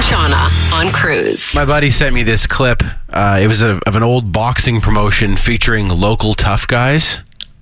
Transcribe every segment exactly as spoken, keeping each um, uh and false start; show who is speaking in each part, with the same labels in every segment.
Speaker 1: Shauna on Cruise.
Speaker 2: My buddy sent me this clip. Uh, it was a, of an old boxing promotion featuring local tough guys.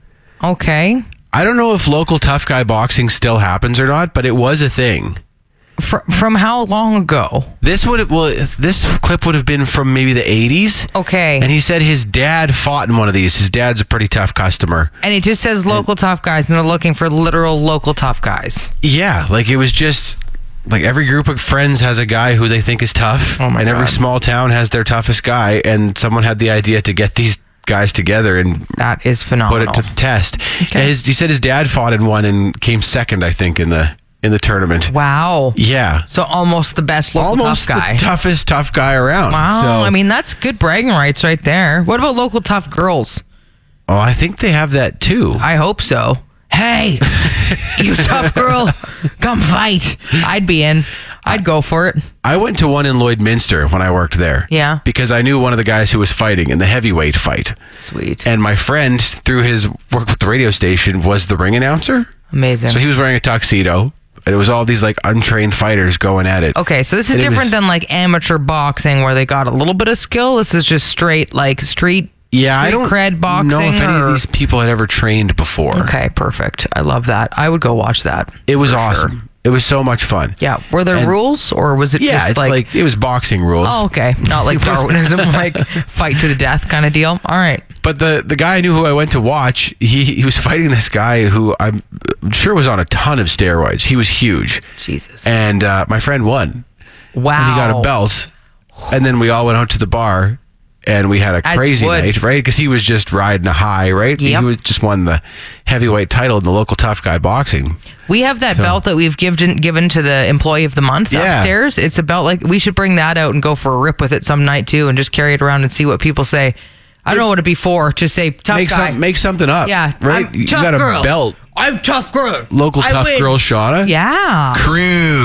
Speaker 3: Okay.
Speaker 2: I don't know if local tough guy boxing still happens or not, but it was a thing.
Speaker 3: Fr- from how long ago?
Speaker 2: This would have, well, this clip would have been from maybe the eighties.
Speaker 3: Okay.
Speaker 2: And he said his dad fought in one of these. His dad's a pretty tough customer.
Speaker 3: And it just says local tough guys, and they're looking for literal local tough guys.
Speaker 2: Yeah, like it was just like every group of friends has a guy who they think is tough,
Speaker 3: Oh my
Speaker 2: and every
Speaker 3: God.
Speaker 2: small town has their toughest guy. And someone had the idea to get these guys together and
Speaker 3: That is
Speaker 2: put
Speaker 3: phenomenal.
Speaker 2: it to the test.
Speaker 3: Okay.
Speaker 2: And his, he said his dad fought in one and came second, I think, in the in the tournament.
Speaker 3: Wow.
Speaker 2: Yeah,
Speaker 3: So almost the best local
Speaker 2: almost
Speaker 3: tough guy.
Speaker 2: the toughest tough guy around.
Speaker 3: Wow.
Speaker 2: So,
Speaker 3: I mean, that's good bragging rights right there. What about local tough girls?
Speaker 2: oh, I think they have that too.
Speaker 3: I hope so. Hey, you tough girl, come fight. I'd be in. I'd go for it.
Speaker 2: I went to one in Lloydminster when I worked there.
Speaker 3: Yeah.
Speaker 2: Because I knew one of the guys who was fighting in the heavyweight fight.
Speaker 3: Sweet.
Speaker 2: And my friend, through his work with the radio station, was the ring announcer.
Speaker 3: Amazing.
Speaker 2: So he was wearing a tuxedo. And it was all these like untrained fighters going at it.
Speaker 3: Okay, so this is
Speaker 2: And it
Speaker 3: different
Speaker 2: was-
Speaker 3: than like amateur boxing where they got a little bit of skill. This is just straight like street
Speaker 2: Yeah,
Speaker 3: street
Speaker 2: I don't
Speaker 3: cred boxing.
Speaker 2: know if any
Speaker 3: or-
Speaker 2: of these people had ever trained before.
Speaker 3: Okay, perfect. I love that. I would go watch that.
Speaker 2: It was
Speaker 3: for
Speaker 2: awesome.
Speaker 3: sure.
Speaker 2: It was so much fun.
Speaker 3: Yeah. Were there
Speaker 2: And-
Speaker 3: rules or was it
Speaker 2: Yeah,
Speaker 3: just
Speaker 2: it's like, it was boxing rules.
Speaker 3: Oh, okay. Not like Darwinism, like fight to the death kind of deal. All right.
Speaker 2: But the, the guy I knew who I went to watch, he, he was fighting this guy who I'm sure was on a ton of steroids. He was huge.
Speaker 3: Jesus.
Speaker 2: And uh, my friend won.
Speaker 3: Wow.
Speaker 2: And he got a belt. And then we all went out to the bar and we had a
Speaker 3: As you
Speaker 2: crazy
Speaker 3: would.
Speaker 2: night, right? Because he was just riding a high, right?
Speaker 3: Yep.
Speaker 2: He was just won the heavyweight title in the local tough guy boxing.
Speaker 3: We have that belt that we've given given to the employee of the month
Speaker 2: Yeah.
Speaker 3: upstairs. It's a belt like we should bring that out and go for a rip with it some night too, and just carry it around and see what people say. I don't know what it'd be for. Just say tough
Speaker 2: Make,
Speaker 3: guy.
Speaker 2: some, make something up.
Speaker 3: yeah,
Speaker 2: Right?
Speaker 3: I'm
Speaker 2: You
Speaker 3: tough
Speaker 2: got a
Speaker 3: girl.
Speaker 2: belt.
Speaker 3: I'm tough girl.
Speaker 2: Local
Speaker 3: I
Speaker 2: tough
Speaker 3: win.
Speaker 2: girl, Shauna.
Speaker 3: Yeah.
Speaker 4: Cruise.